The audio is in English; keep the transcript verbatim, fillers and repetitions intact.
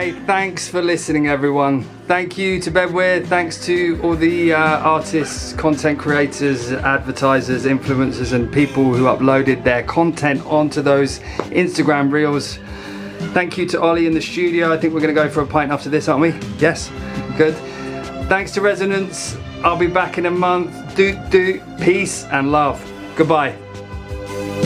say thanks for listening, everyone. Thank you to Bedwear. Thanks to all the uh, artists, content creators, advertisers, influencers, and people who uploaded their content onto those Instagram reels. Thank you to Ollie in the studio. I think we're going to go for a pint after this, aren't we? Yes? Good. Thanks to Resonance. I'll be back in a month. Doot doot. Peace and love. Goodbye.